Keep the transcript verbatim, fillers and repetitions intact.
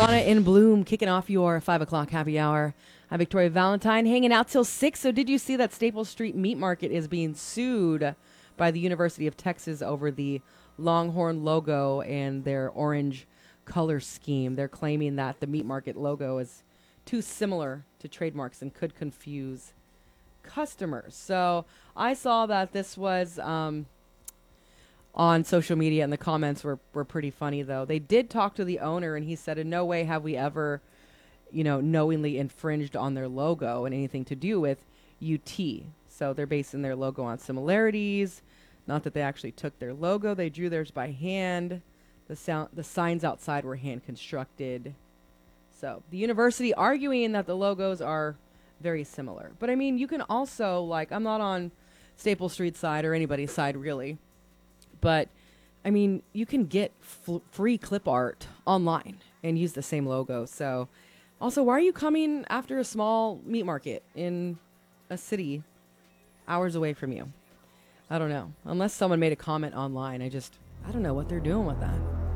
Donna in Bloom kicking off your five o'clock happy hour. I'm Victoria Valentine hanging out till six. So did you see that Staples Street Meat Market is being sued by the University of Texas over the Longhorn logo and their orange color scheme? They're claiming that the meat market logo is too similar to trademarks and could confuse customers. So I saw that this was um, on social media, and the comments were, were pretty funny, though. They did talk to the owner, and he said, in no way have we ever, you know, knowingly infringed on their logo and anything to do with U T. So they're basing their logo on similarities. Not that they actually took their logo. They drew theirs by hand. The sound, the signs outside were hand constructed. So the university arguing that the logos are very similar. But I mean, you can also, like, I'm not on Staples Street's side or anybody's side really, but I mean, you can get f- free clip art online and use the same logo. So also, why are you coming after a small meat market in a city hours away from you? I don't know. Unless someone made a comment online, I just, I don't know what they're doing with that.